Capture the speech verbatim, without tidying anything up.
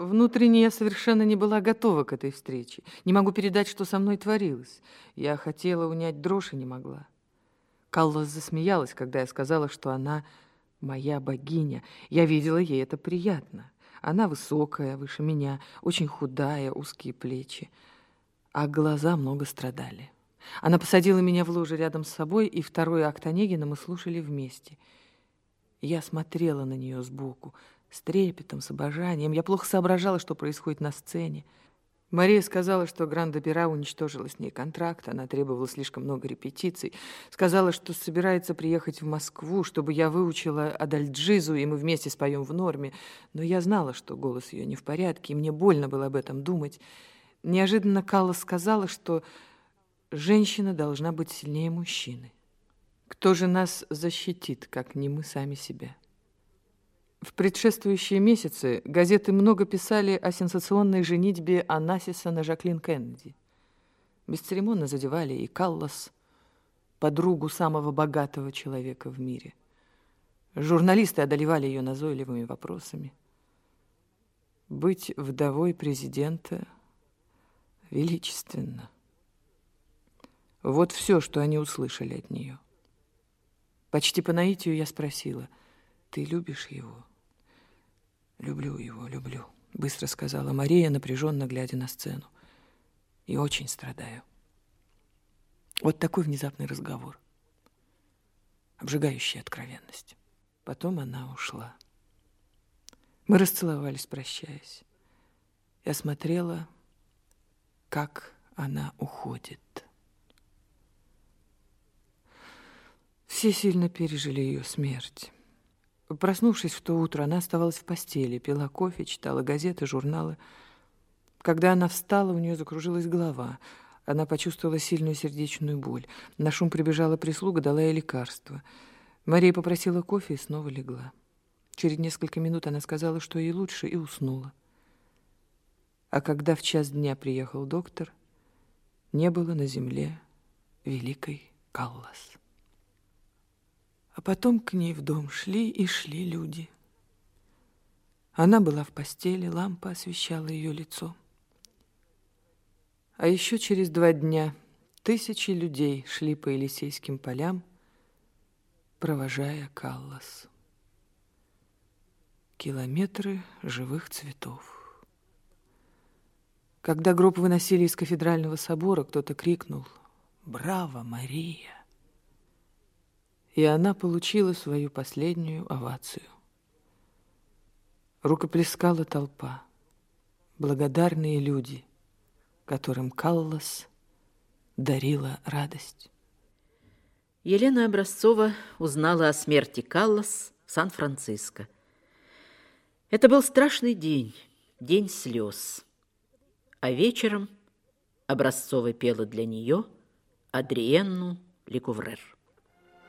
Внутренне я совершенно не была готова к этой встрече. Не могу передать, что со мной творилось. Я хотела унять дрожь и не могла. Каллас засмеялась, когда я сказала, что она моя богиня. Я видела, ей это приятно. Она высокая, выше меня, очень худая, узкие плечи. А глаза много страдали. Она посадила меня в ложе рядом с собой, и второй акт Онегина мы слушали вместе. Я смотрела на нее сбоку, с трепетом, с обожанием. Я плохо соображала, что происходит на сцене. Мария сказала, что Гранд-Опера уничтожила с ней контракт, она требовала слишком много репетиций. Сказала, что собирается приехать в Москву, чтобы я выучила Адальджизу, и мы вместе споем в норме. Но я знала, что голос ее не в порядке, и мне больно было об этом думать. Неожиданно Каллас сказала, что женщина должна быть сильнее мужчины. Кто же нас защитит, как не мы сами себя? В предшествующие месяцы газеты много писали о сенсационной женитьбе Онассиса на Жаклин Кеннеди. Бесцеремонно задевали и Каллас, подругу самого богатого человека в мире. Журналисты одолевали ее назойливыми вопросами. Быть вдовой президента величественно. Вот все, что они услышали от нее. Почти по наитию я спросила: «Ты любишь его?» «Люблю его, люблю», — быстро сказала Мария, напряженно глядя на сцену. «И очень страдаю». Вот такой внезапный разговор. Обжигающая откровенность. Потом она ушла. Мы расцеловались, прощаясь. Я смотрела, как она уходит. Все сильно пережили ее смерть. Проснувшись в то утро, она оставалась в постели, пила кофе, читала газеты, журналы. Когда она встала, у нее закружилась голова. Она почувствовала сильную сердечную боль. На шум прибежала прислуга, дала ей лекарство. Мария попросила кофе и снова легла. Через несколько минут она сказала, что ей лучше, и уснула. А когда в час дня приехал доктор, не было на земле великой Каллас. А потом к ней в дом шли и шли люди. Она была в постели, лампа освещала ее лицо. А еще через два дня тысячи людей шли по Елисейским полям, провожая Каллас. Километры живых цветов. Когда гроб выносили из кафедрального собора, кто-то крикнул: «Браво, Мария!» И она получила свою последнюю овацию. Рукоплескала толпа, благодарные люди, которым Каллас дарила радость. Елена Образцова узнала о смерти Каллас в Сан-Франциско. Это был страшный день, день слез. А вечером Образцова пела для нее Адриенну Лекуврер.